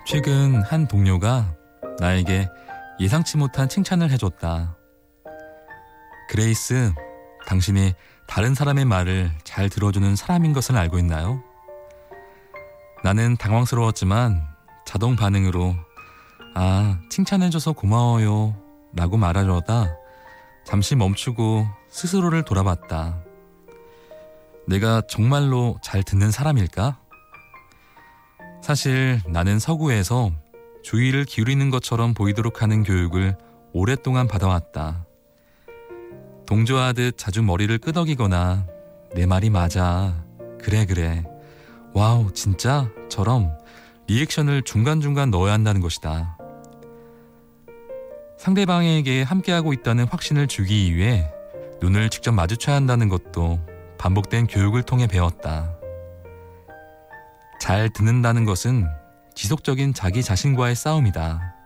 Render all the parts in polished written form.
최근 한 동료가 나에게 예상치 못한 칭찬을 해줬다. 그레이스, 당신이 다른 사람의 말을 잘 들어주는 사람인 것을 알고 있나요? 나는 당황스러웠지만 자동 반응으로 칭찬해줘서 고마워요 라고 말하려다 잠시 멈추고 스스로를 돌아봤다. 내가 정말로 잘 듣는 사람일까? 사실 나는 서구에서 주의를 기울이는 것처럼 보이도록 하는 교육을 오랫동안 받아왔다. 동조하듯 자주 머리를 끄덕이거나 내 말이 맞아, 그래, 와우 진짜? 처럼 리액션을 중간중간 넣어야 한다는 것이다. 상대방에게 함께하고 있다는 확신을 주기 위해 눈을 직접 마주쳐야 한다는 것도 반복된 교육을 통해 배웠다. 잘 듣는다는 것은 지속적인 자기 자신과의 싸움이다.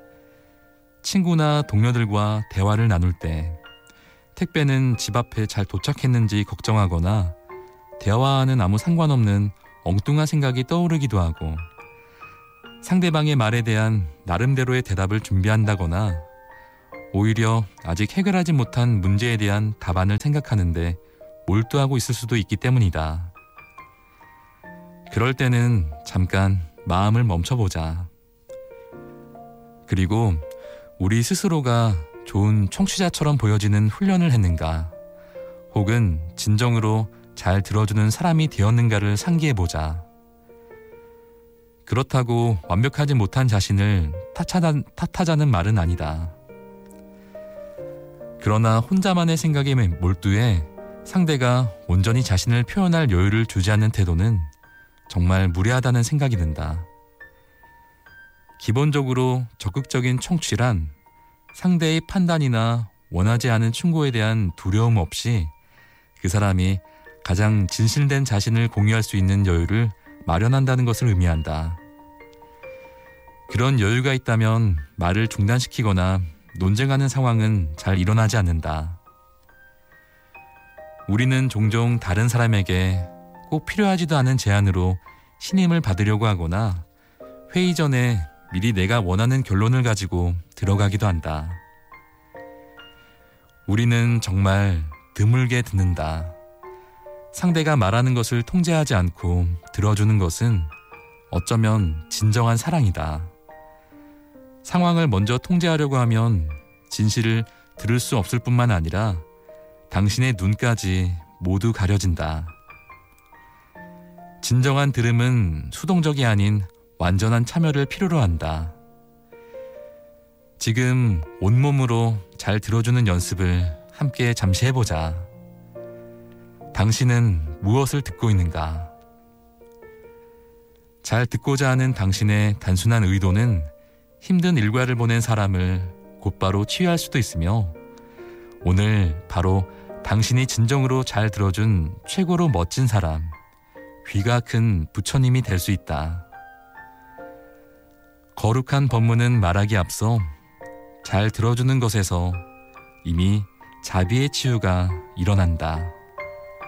친구나 동료들과 대화를 나눌 때 택배는 집 앞에 잘 도착했는지 걱정하거나 대화와는 아무 상관없는 엉뚱한 생각이 떠오르기도 하고 상대방의 말에 대한 나름대로의 대답을 준비한다거나 오히려 아직 해결하지 못한 문제에 대한 답안을 생각하는데 몰두하고 있을 수도 있기 때문이다. 그럴 때는 잠깐 마음을 멈춰보자. 그리고 우리 스스로가 좋은 청취자처럼 보여지는 훈련을 했는가, 혹은 진정으로 잘 들어주는 사람이 되었는가를 상기해보자. 그렇다고 완벽하지 못한 자신을 탓하자는 말은 아니다. 그러나 혼자만의 생각에 몰두해 상대가 온전히 자신을 표현할 여유를 주지 않는 태도는 정말 무례하다는 생각이 든다. 기본적으로 적극적인 청취란 상대의 판단이나 원하지 않은 충고에 대한 두려움 없이 그 사람이 가장 진실된 자신을 공유할 수 있는 여유를 마련한다는 것을 의미한다. 그런 여유가 있다면 말을 중단시키거나 논쟁하는 상황은 잘 일어나지 않는다. 우리는 종종 다른 사람에게 꼭 필요하지도 않은 제안으로 신임을 받으려고 하거나 회의 전에 미리 내가 원하는 결론을 가지고 들어가기도 한다. 우리는 정말 드물게 듣는다. 상대가 말하는 것을 통제하지 않고 들어주는 것은 어쩌면 진정한 사랑이다. 상황을 먼저 통제하려고 하면 진실을 들을 수 없을 뿐만 아니라 당신의 눈까지 모두 가려진다. 진정한 들음은 수동적이 아닌 완전한 참여를 필요로 한다. 지금 온몸으로 잘 들어주는 연습을 함께 잠시 해보자. 당신은 무엇을 듣고 있는가? 잘 듣고자 하는 당신의 단순한 의도는 힘든 일과를 보낸 사람을 곧바로 치유할 수도 있으며 오늘 바로 당신이 진정으로 잘 들어준 최고로 멋진 사람, 귀가 큰 부처님이 될 수 있다. 거룩한 법문은 말하기 앞서 잘 들어주는 것에서 이미 자비의 치유가 일어난다.